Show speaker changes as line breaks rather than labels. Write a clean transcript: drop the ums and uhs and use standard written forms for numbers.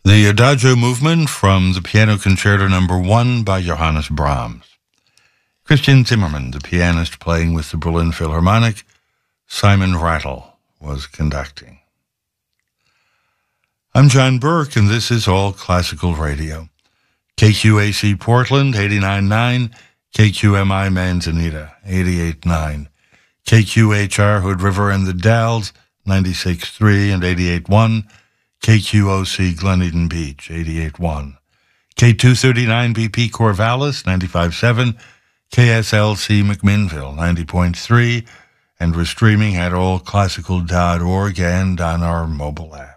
The Adagio movement from the Piano Concerto No. 1 by Johannes Brahms. Christian Zimmermann, the pianist playing with the Berlin Philharmonic. Simon Rattle was conducting. I'm John Burke, and this is All Classical Radio. KQAC Portland, 89.9. KQMI Manzanita, 88.9. KQHR Hood River and the Dalles, 96.3 and 88.1. KQOC Glen Beach, 88.1. K239 BP Corvallis, 95.7. KSLC McMinnville, 90.3. And we're streaming at allclassical.org and on our mobile app.